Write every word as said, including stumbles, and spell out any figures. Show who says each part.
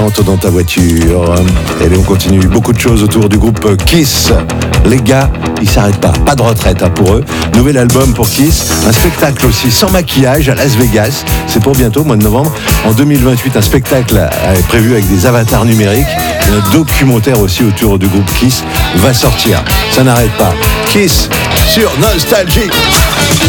Speaker 1: Dans ta voiture. Et on continue beaucoup de choses autour du groupe Kiss. Les gars, ils s'arrêtent pas. Pas de retraite hein, pour eux. Nouvel album pour Kiss. Un spectacle aussi sans maquillage à Las Vegas. C'est pour bientôt, mois de novembre. En deux mille vingt-huit, un spectacle est prévu avec des avatars numériques. Et un documentaire aussi autour du groupe Kiss va sortir. Ça n'arrête pas. Kiss sur Nostalgie.